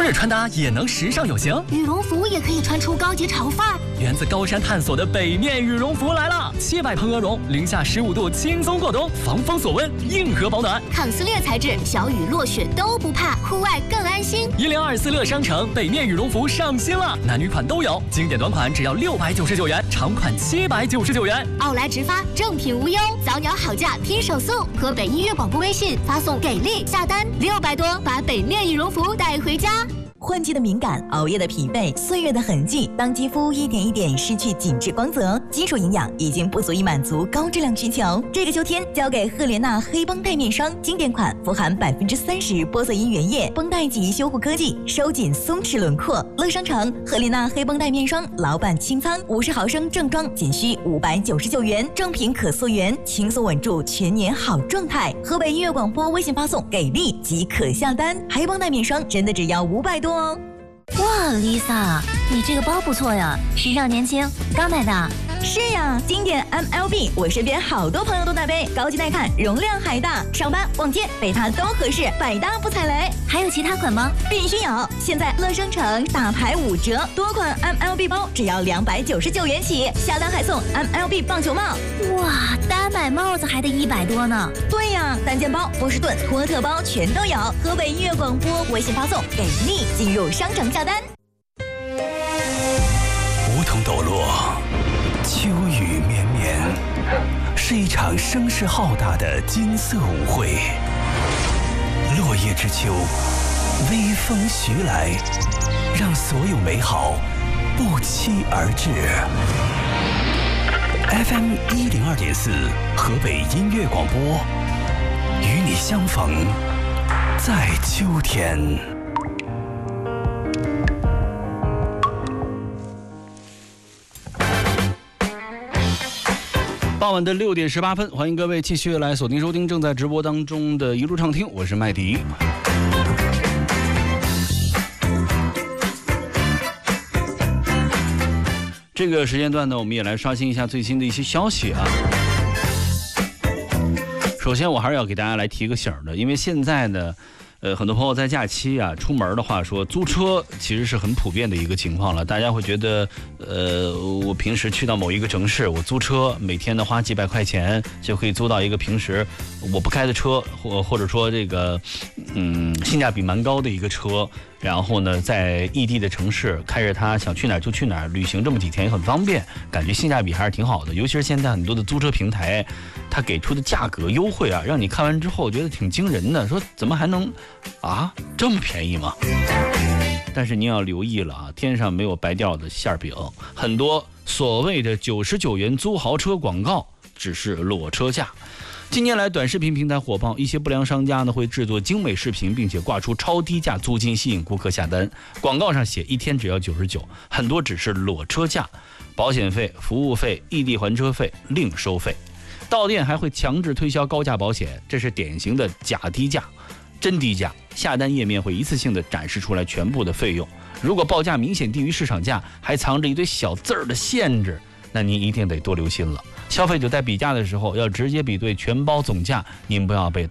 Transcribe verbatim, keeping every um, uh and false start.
日穿搭也能时尚有型， 羽绒服也可以穿出高级潮范儿。 源自高山探索的北面羽绒服来了，七百蓬鹅绒，零下十五度轻松过冬，防风锁温，硬核保暖， 抗撕裂材质，小雨落雪都不怕，户外更安心。 一零二四乐商城北面羽绒服上新了，男女款都有，经典短款只要六百九十九元，长款七百九十九元。 奥莱直发，正品无忧，早鸟好价拼手速。河北音乐广播微信发送给力下单六百多，把北面羽绒服带回家。 换季的敏感，熬夜的疲惫，岁月的痕迹，当肌肤一点一点失去紧致光泽，基础营养已经不足以满足高质量需求。这个秋天交给赫莲娜黑绷带面霜，经典款富含百分之三十玻色因原液，绷带级修护科技，收紧松弛轮廓。乐商城赫莲娜黑绷带面霜老版清仓，五十毫升正装仅需五百九十九元，正品可溯源，轻松稳住全年好状态。河北音乐广播微信发送给力即可下单，黑绷带面霜真的只要五百多。 哇 ，Lisa， 你这个包不错呀，时尚年轻，刚买的。 是呀，经典 M L B， 我身边好多朋友都在背，高级耐看，容量还大，上班逛街背它都合适，百搭不踩雷。 还有其他款吗？ 必须有！现在乐商城大牌五折，多款 M L B 包只要两百九十九元起，下单还送 M L B 棒球帽。 哇，单买帽子还得一百多呢。 对呀，单件包、波士顿、托特包全都有。河北音乐广播微信发送给力，进入商城下单。 梧桐抖落，秋雨绵绵，是一场声势浩大的金色舞会。落叶之秋，微风徐来，让所有美好不期而至。F M 一零二点四，河北音乐广播，与你相逢在秋天。 傍晚的六点十八分，欢迎各位继续来锁定收听正在直播当中的一路畅听，我是麦迪。这个时间段呢，我们也来刷新一下最新的一些消息啊。首先，我还是要给大家来提个醒的，因为现在呢。呃，很多朋友在假期啊出门的话说租车其实是很普遍的一个情况了。大家会觉得，呃，我平时去到某一个城市，我租车，每天呢花几百块钱就可以租到一个平时我不开的车，或或者说这个，嗯，性价比蛮高的一个车。然后呢，在异地的城市开着它想去哪儿就去哪儿，旅行这么几天也很方便，感觉性价比还是挺好的。尤其是现在很多的租车平台，它给出的价格优惠啊，让你看完之后觉得挺惊人的，说怎么还能啊这么便宜吗？但是您要留意了啊，天上没有白掉的馅饼，很多所谓的九十九元租豪车广告只是裸车价。近年来，短视频平台火爆，一些不良商家呢会制作精美视频，并且挂出超低价租金吸引顾客下单。广告上写一天只要九十九，很多只是裸车价，保险费、服务费、异地还车费另收费。到店还会强制推销高价保险，这是典型的假低价、真低价。下单页面会一次性的展示出来全部的费用，如果报价明显低于市场价，还藏着一堆小字儿的限制，那您一定得多留心了。消费者在比价的时候要直接比对全包总价，您不要被